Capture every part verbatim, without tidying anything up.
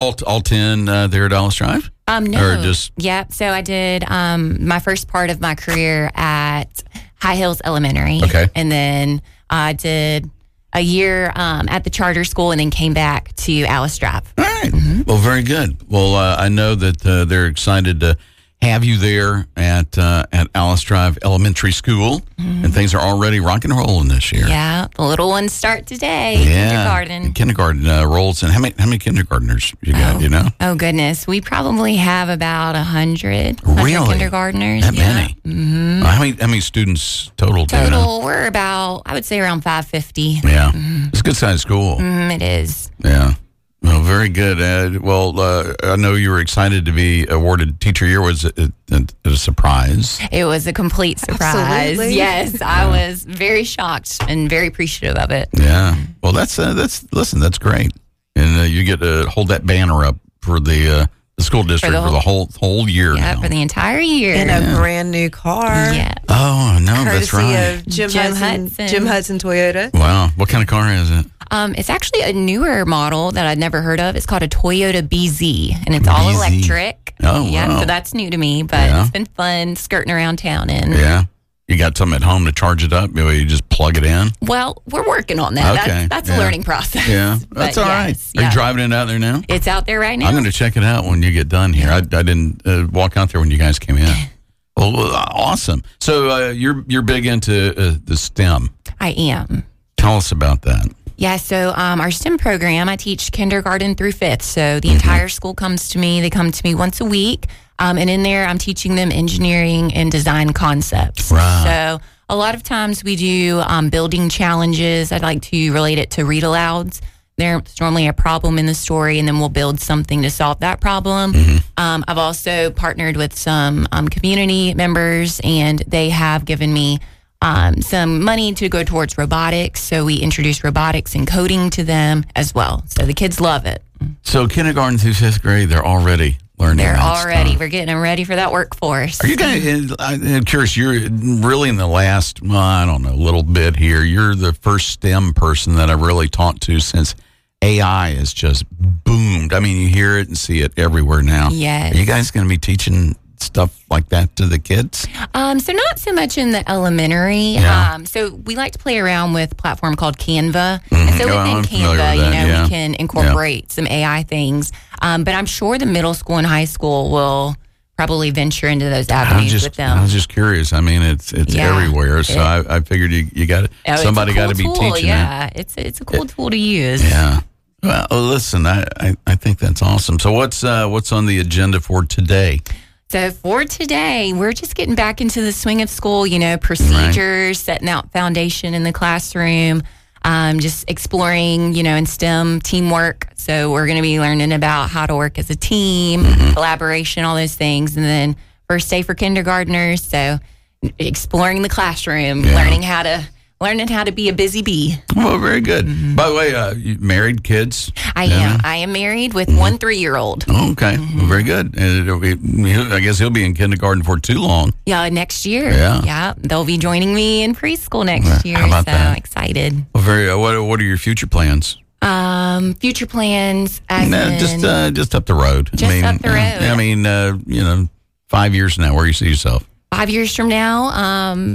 all all ten uh, there at Alice Drive? Um, no. Or just yeah. So I did um, my first part of my career at High Hills Elementary. Okay. And then I did a year um, at the charter school and then came back to Alice Drive. All right. Mm-hmm. Well, very good. Well, uh, I know that uh, they're excited to have you there at uh, at Alice Drive Elementary School, mm-hmm. and things are already rock and rolling this year. Yeah, the little ones start today. Yeah, kindergarten. Kindergarten uh, rolls in. How many how many kindergartners you got? Oh. You know? Oh goodness, we probably have about a hundred. Really? Kindergartners. That yeah. many? Mm-hmm. Uh, how many how many students total? Do you know? Total, we're about I would say around five fifty. Yeah, mm-hmm. It's a good sized school. Mm-hmm, it is. Yeah. Well, very good. Uh, well, uh, I know you were excited to be awarded Teacher of the Year. Was it a, a, a surprise? It was a complete surprise. Absolutely. Yes, I was very shocked and very appreciative of it. Yeah. Well, that's uh, that's listen, that's great, and uh, you get to hold that banner up for the uh, the school district for the, for the whole whole year. Yeah, now. for the entire year. In yeah. a brand new car. Yeah. Oh no, Courtesy that's right. of Jim, Jim Hudson, Hudson. Jim Hudson Toyota. Wow. What kind of car is it? Um, it's actually a newer model that I'd never heard of. It's called a Toyota B Z, and it's all B Z. electric. Oh, yeah, wow. so that's new to me, but Yeah. it's been fun skirting around town. And Yeah. You got something at home to charge it up? Maybe you just plug it in? well, we're working on that. Okay, That's, that's yeah. a learning process. Yeah. But That's all right. yes, Are yeah. you driving it out there now? It's out there right now. I'm going to check it out when you get done here. I, I didn't uh, walk out there when you guys came in. Well, well, awesome. So uh, you're you're big into uh, the STEM. I am. Tell us about that. Yeah, so um, our STEM program, I teach kindergarten through fifth. So the entire school comes to me. They come to me once a week. Um, and in there, I'm teaching them engineering and design concepts. Right. So a lot of times we do um, building challenges. I'd like to relate it to read alouds. There's normally a problem in the story, and then we'll build something to solve that problem. Mm-hmm. Um, I've also partnered with some um, community members, and they have given me Um, some money to go towards robotics. So we introduce robotics and coding to them as well. So the kids love it. So kindergarten through fifth grade, they're already learning. They're that already, stuff. we're getting them ready for that workforce. Are you guys, I'm curious, you're really in the last, well, I don't know, little bit here. You're the first STEM person that I've really talked to since A I has just boomed. I mean, you hear it and see it everywhere now. Yes. Are you guys going to be teaching stuff like that to the kids? Um, so not so much in the elementary. Yeah. Um, so we like to play around with a platform called Canva. Mm-hmm. And so Oh, within I'm familiar Canva, with you that, know, yeah. we can incorporate some A I things. Um, but I'm sure the middle school and high school will probably venture into those I was avenues just, with them. I was just curious. I mean, it's it's Yeah. everywhere. So It- I, I figured you, you got Oh, it's a somebody cool got to be tool, teaching Yeah, it's it's a cool tool to use. it. Yeah. Well, listen, I, I, I think that's awesome. So what's uh, what's on the agenda for today? So for today, we're just getting back into the swing of school, you know, procedures, setting out foundation in the classroom, um, just exploring, you know, in STEM teamwork. So we're going to be learning about how to work as a team, Mm-hmm. collaboration, all those things. And then first day for kindergartners. So exploring the classroom, Yeah. learning how to learning how to be a busy bee. Well, very good. By the way, uh, you married, kids? I Yeah. am. I am married with Mm-hmm. one three-year-old. Oh, okay. Well, very good. And it'll be, he'll- I guess he'll be in kindergarten for too long. Yeah, next year. Yeah. Yeah, they'll be joining me in preschool next year. How about so that? excited. Well, very. Uh, what What are your future plans? Um, future plans as No, in, just uh, just up the road. Just up the road. I mean, uh, you know, five years from now, where you see yourself? five years from now, um,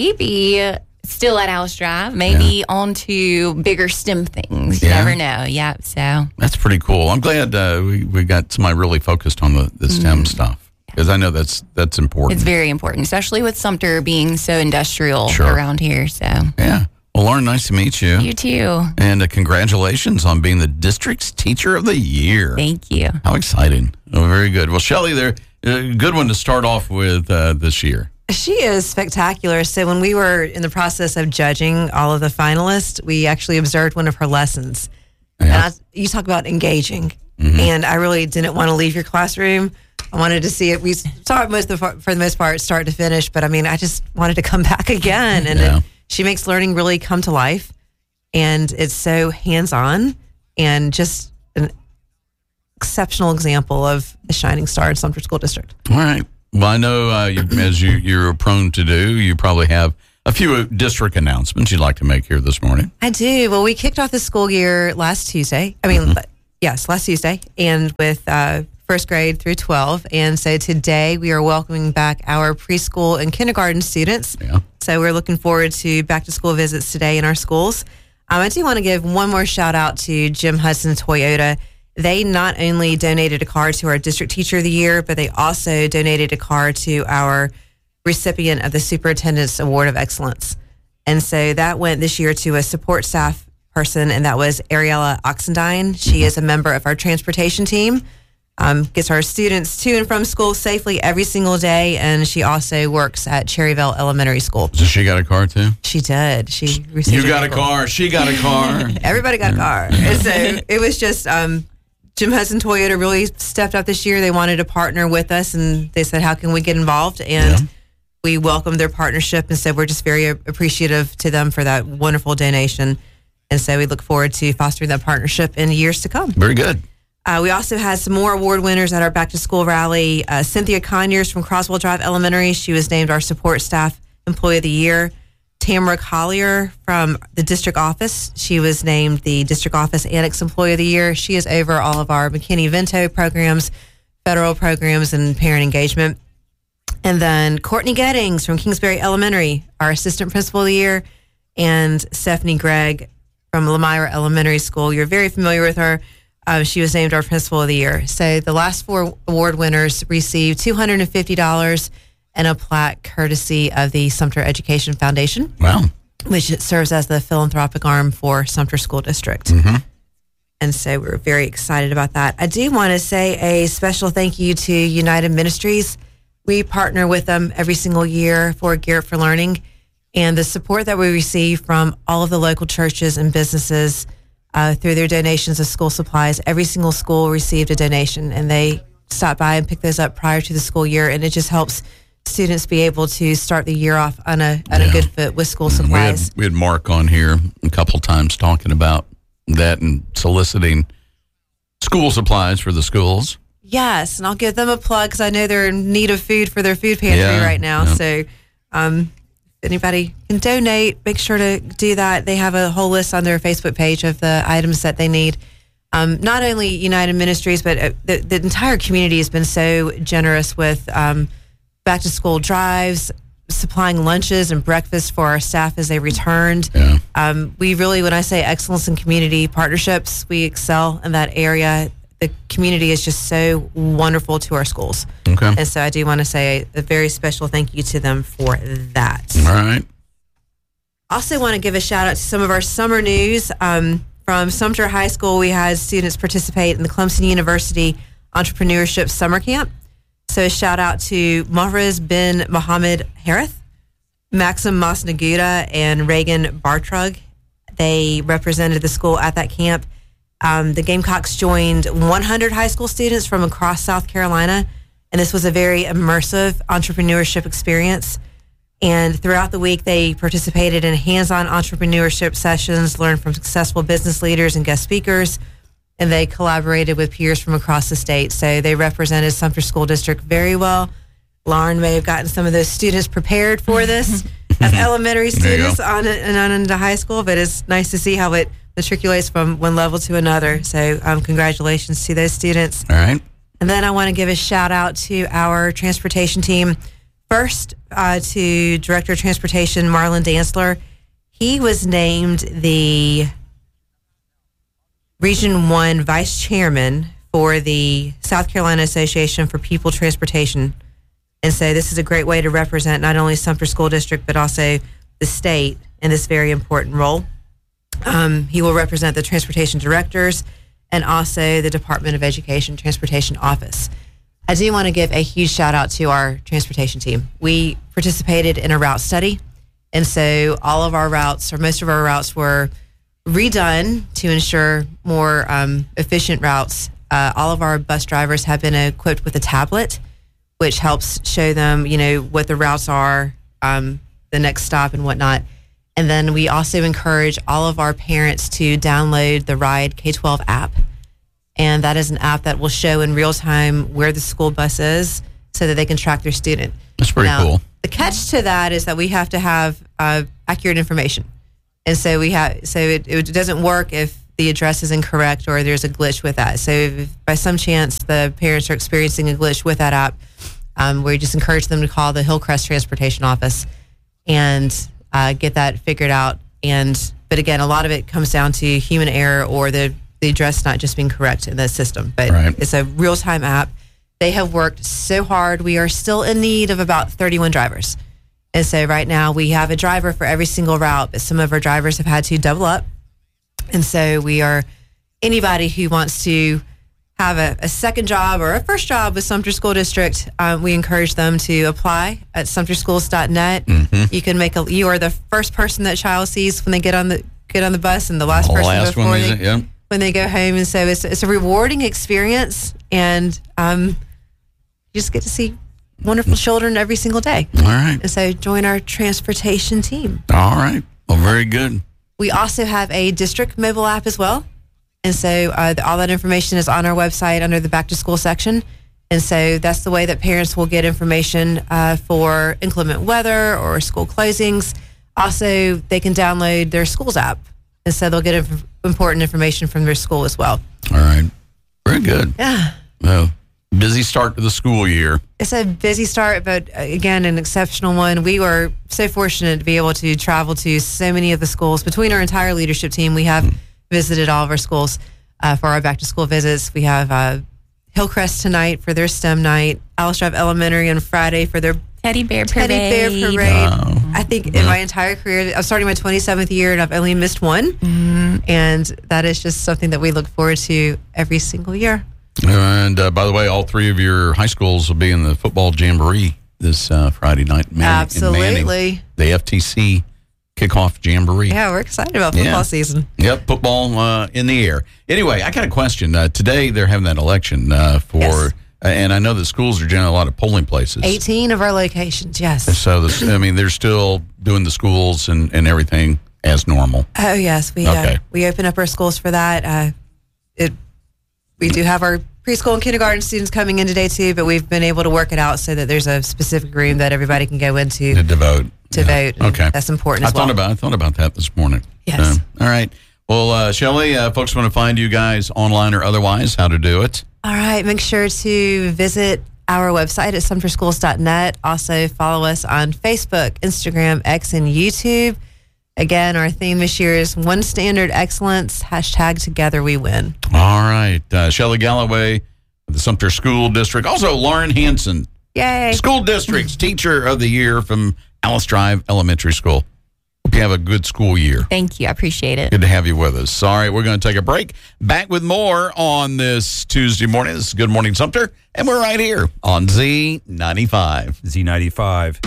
maybe still at Alice Drive, maybe on to bigger STEM things. You Yeah. never know. Yeah, so That's pretty cool. I'm glad uh, we we got somebody really focused on the, the STEM stuff, because I know that's that's important. it's very important, especially with Sumter being so industrial Sure. around here. So Yeah. Well, Lauren, nice to meet you. you too. And uh, congratulations on being the district's Teacher of the Year. Thank you. How exciting. Oh, very good. Well, Shelley, there, a good one to start off with uh, this year. She is spectacular. So when we were in the process of judging all of the finalists, we actually observed one of her lessons. And I, you talk about engaging, and I really didn't want to leave your classroom. I wanted to see it. We saw it most of the, for the most part, start to finish. But I mean, I just wanted to come back again. And Yeah. it, she makes learning really come to life, and it's so hands-on and just an exceptional example of a shining star in Sumter School District. All right. Well, I know uh, you, as you, you're prone to do, you probably have a few district announcements you'd like to make here this morning. I do. Well, we kicked off the school year last Tuesday. I mean, Yes, last Tuesday, and with uh, first grade through twelve. And so today we are welcoming back our preschool and kindergarten students. Yeah. So we're looking forward to back to school visits today in our schools. Um, I do want to give one more shout out to Jim Hudson Toyota. They not only donated a car to our district teacher of the year, but they also donated a car to our recipient of the Superintendent's Award of Excellence. And so that went this year to a support staff person, and that was Ariella Oxendine. She is a member of our transportation team, um, gets our students to and from school safely every single day, and she also works at Cherryville Elementary School. So she got a car too? She did. She received You a got a vehicle. car. She got a car. Everybody got a car. And so it was just um, Jim Hudson Toyota really stepped up this year. They wanted to partner with us, and they said, how can we get involved? And Yeah. we welcomed their partnership, and so we're just very appreciative to them for that wonderful donation. And so we look forward to fostering that partnership in years to come. Very good. Uh, we also had some more award winners at our back to school rally. Uh, Cynthia Conyers from Croswell Drive Elementary. She was named our support staff employee of the year. Tamara Collier from the district office. She was named the district office annex employee of the year. She is over all of our McKinney-Vento programs, federal programs, and parent engagement. And then Courtney Gettings from Kingsbury Elementary, our assistant principal of the year, and Stephanie Gregg from Lamira Elementary School. You're very familiar with her. Uh, she was named our principal of the year. So the last four award winners received two hundred fifty dollars and a plaque courtesy of the Sumter Education Foundation, Wow. which serves as the philanthropic arm for Sumter School District. Mm-hmm. And so we're very excited about that. I do want to say a special thank you to United Ministries. We partner with them every single year for Gear Up for Learning. And the support that we receive from all of the local churches and businesses uh, through their donations of school supplies, every single school received a donation, and they stop by and pick those up prior to the school year. And it just helps students be able to start the year off on a on Yeah. a good foot with school We had, supplies. we had Mark on here a couple times talking about that and soliciting school supplies for the schools. Yes, and I'll give them a plug because I know they're in need of food for their food pantry Yeah, right now. yeah. So um, if anybody can donate, make sure to do that. They have a whole list on their Facebook page of the items that they need. Um, not only United Ministries, but uh, the, the entire community has been so generous with um, back to school drives, supplying lunches and breakfast for our staff as they returned. Yeah. Um, we really, when I say excellence in community partnerships, we excel in that area. The community is just so wonderful to our schools. Okay. And so I do want to say a very special thank you to them for that. All right. Also want to give a shout out to some of our summer news. Um, from Sumter High School, we had students participate in the Clemson University Entrepreneurship Summer Camp. So a shout out to Mahraz bin Mohammed Harith, Maxim Masnaguda, and Reagan Bartrug. They represented the school at that camp. Um, the Gamecocks joined one hundred high school students from across South Carolina, and this was a very immersive entrepreneurship experience. And throughout the week, they participated in hands-on entrepreneurship sessions, learned from successful business leaders and guest speakers, and they collaborated with peers from across the state. So they represented Sumter School District very well. Lauren may have gotten some of those students prepared for this as elementary There you students go. on and on into high school, but it's nice to see how it matriculates from one level to another. So um, congratulations to those students. All right. And then I want to give a shout out to our transportation team. First, uh, to Director of Transportation, Marlon Dantzler. He was named the Region one Vice Chairman for the South Carolina Association for People Transportation. And so this is a great way to represent not only Sumter School District, but also the state in this very important role. Um, he will represent the transportation directors and also the Department of Education Transportation Office. I do want to give a huge shout out to our transportation team. We participated in a route study, and so all of our routes, or most of our routes, were redone to ensure more um, efficient routes. Uh, all of our bus drivers have been equipped with a tablet, which helps show them, you know, what the routes are, um, the next stop, and whatnot. And then we also encourage all of our parents to download the Ride K twelve app. And that is an app that will show in real time where the school bus is so that they can track their student. That's pretty Now, cool. The catch to that is that we have to have uh, accurate information. And so we have, so it, it doesn't work if the address is incorrect or there's a glitch with that. So if by some chance the parents are experiencing a glitch with that app, um, we just encourage them to call the Hillcrest Transportation Office and uh, get that figured out. And but again, a lot of it comes down to human error or the, the address not just being correct in the system. But right. It's a real-time app. They have worked so hard. We are still in need of about thirty-one drivers. And so right now we have a driver for every single route, but some of our drivers have had to double up. And so we are, anybody who wants to have a, a second job or a first job with Sumter School District, um, we encourage them to apply at sumter schools dot net. Mm-hmm. You can make a, you are the first person that child sees when they get on the get on the bus and the last the person last before one they, is it? Yeah. when they go home. And so it's, it's a rewarding experience, and um, you just get to see wonderful children every single day. All right. And so join our transportation team. All right. Well, very good. We also have a district mobile app as well. And so uh, all that information is on our website under the back to school section. And so that's the way that parents will get information uh, for inclement weather or school closings. Also, they can download their school's app. And so they'll get inf- important information from their school as well. All right. Very good. Yeah. Well, busy start to the school year. It's a busy start, but uh, again, an exceptional one. We were so fortunate to be able to travel to so many of the schools. Between our entire leadership team, we have visited all of our schools uh, for our back to school visits. We have uh, Hillcrest tonight for their STEM night, Alice Drive Elementary on Friday for their Teddy Bear Parade. Teddy Bear Parade. Wow. I think in my entire career, I'm starting my twenty-seventh year and I've only missed one. Mm-hmm. And that is just something that we look forward to every single year. And uh, by the way, all three of your high schools will be in the football jamboree this uh, Friday night. in Manning, Absolutely. in Manning, the F T C kickoff jamboree. Yeah, we're excited about football Yeah. season. Yep, football uh, in the air. Anyway, I got a question. Uh, today they're having that election uh, for, Yes. uh, and I know the schools are generally a lot of polling places. eighteen of our locations, yes. So, this, I mean, they're still doing the schools and, and everything as normal. Oh, yes. We Okay. uh, we open up our schools for that. Uh, it We do have our preschool and kindergarten students coming in today, too, but we've been able to work it out so that there's a specific room that everybody can go into To vote. to Yeah. vote. And Okay. that's important I as well. thought about I thought about that this morning. Yes. Uh, all right. Well, uh, Shelley, uh, folks want to find you guys online or otherwise, how to do it? All right. Make sure to visit our website at sumter schools dot net. Also, follow us on Facebook, Instagram, X, and YouTube. Again, our theme this year is One Standard Excellence, hashtag Together We Win. All right. Uh, Shelley Galloway of the Sumter School District. Also, Lauren Hanson, Yay. School District's Teacher of the Year from Alice Drive Elementary School. Hope you have a good school year. Thank you. I appreciate it. Good to have you with us. All right, we're going to take a break. Back with more on this Tuesday morning. This is Good Morning Sumter, and we're right here on Z ninety-five. Z ninety-five.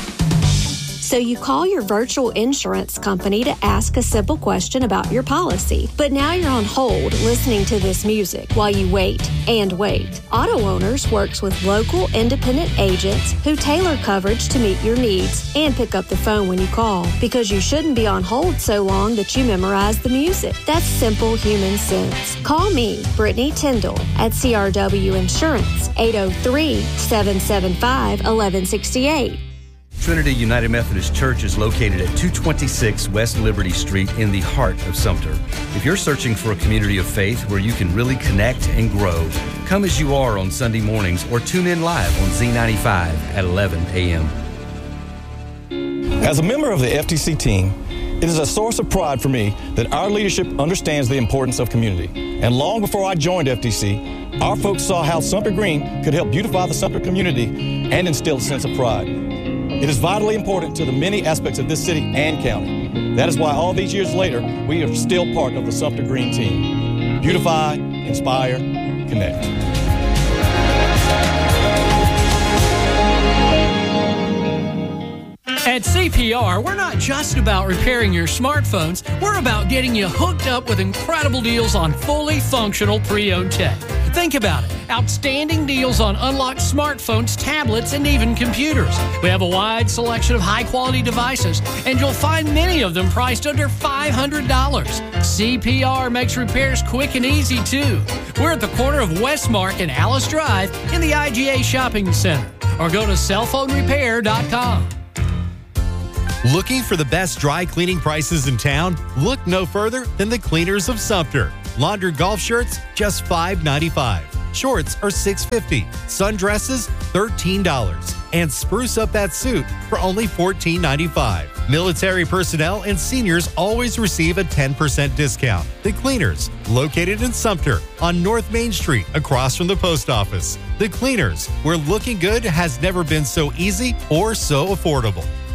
So you call your virtual insurance company to ask a simple question about your policy. But now you're on hold listening to this music while you wait and wait. Auto Owners works with local independent agents who tailor coverage to meet your needs and pick up the phone when you call, because you shouldn't be on hold so long that you memorize the music. That's simple human sense. Call me, Brittany Tyndall, at C R W Insurance, eight oh three, seven seven five, one one six eight. Trinity United Methodist Church is located at two twenty-six West Liberty Street in the heart of Sumter. If you're searching for a community of faith where you can really connect and grow, come as you are on Sunday mornings or tune in live on Z ninety-five at eleven a.m. As a member of the F T C team, it is a source of pride for me that our leadership understands the importance of community. And long before I joined F T C, our folks saw how Sumter Green could help beautify the Sumter community and instill a sense of pride. It is vitally important to the many aspects of this city and county. That is why all these years later, we are still part of the Sumter Green team. Beautify, inspire, connect. At C P R, we're not just about repairing your smartphones. We're about getting you hooked up with incredible deals on fully functional pre-owned tech. Think about it. Outstanding deals on unlocked smartphones, tablets, and even computers. We have a wide selection of high-quality devices, and you'll find many of them priced under five hundred dollars. C P R makes repairs quick and easy, too. We're at the corner of Westmark and Alice Drive in the I G A Shopping Center. Or go to cell phone repair dot com. Looking for the best dry cleaning prices in town? Look no further than the Cleaners of Sumter. Laundered golf shirts, just five ninety-five. Shorts are six fifty. Sundresses, thirteen dollars. And spruce up that suit for only fourteen ninety-five. Military personnel and seniors always receive a ten percent discount. The Cleaners, located in Sumter on North Main Street across from the post office. The Cleaners, where looking good has never been so easy or so affordable.